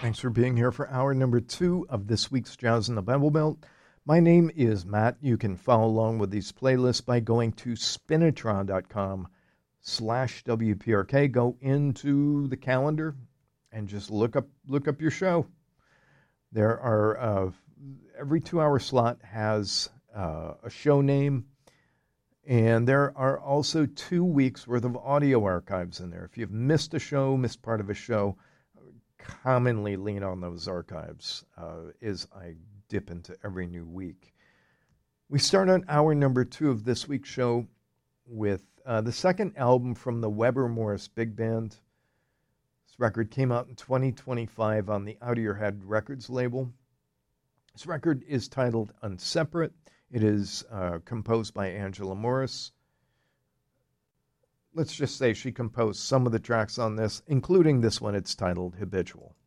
Thanks for being here for hour number 2 of this week's Jazz in the Bible Belt. My name is Matt. You can follow along with these playlists by going to spinitron.com/WPRK. Go into the calendar and just look up your show. There are every 2-hour slot has a show name, and there are also 2 weeks worth of audio archives in there. If you've missed a show, missed part of a show, commonly lean on those archives as I dip into every new week. We start on hour number 2 of this week's show with the second album from the Weber Morris Big Band. This record came out in 2025 on the Out of Your Head Records label. This record is titled Unseparate. It is composed by Angela Morris. Let's just say she composed some of the tracks on this, including this one. It's titled Habitual.